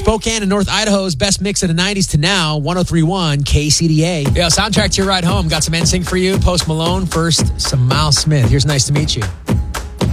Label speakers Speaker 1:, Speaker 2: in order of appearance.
Speaker 1: Spokane and North Idaho's best mix of the 90s to now, 103.1 KCDA. Yeah, soundtrack to your ride home. Got some NSYNC for you. Post Malone. First, some Miles Smith. Here's Nice to Meet You.